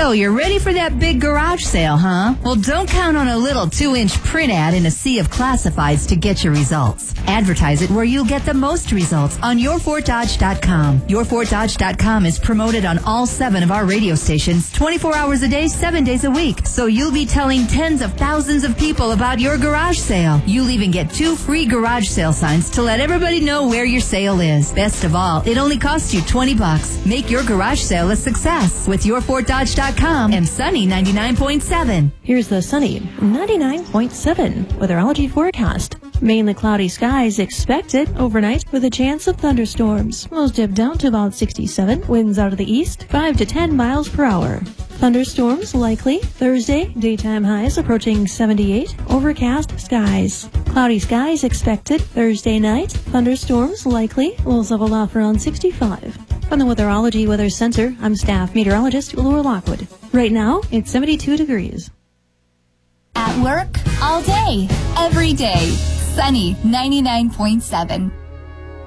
So you're ready for that big garage sale, huh? Well, don't count on a little 2-inch print ad in a sea of classifieds to get your results. Advertise it where you'll get the most results on YourFortDodge.com. YourFortDodge.com is promoted on all 7 of our radio stations 24 hours a day, 7 days a week. So you'll be telling tens of thousands of people about your garage sale. You'll even get 2 free garage sale signs to let everybody know where your sale is. Best of all, it only costs you $20. Make your garage sale a success with YourFortDodge.com and Sunny 99.7. Here's the Sunny 99.7 weatherology forecast. Mainly cloudy skies expected overnight with a chance of thunderstorms. Lows dip down to about 67. Winds out of the east 5 to 10 miles per hour. Thunderstorms likely Thursday. Daytime highs approaching 78. Overcast skies. Cloudy skies expected Thursday night. Thunderstorms likely. Lows level off around 65. From the Weatherology Weather Center, I'm staff meteorologist Laura Lockwood. Right now, it's 72 degrees. At work, all day, every day. Sunny 99.7.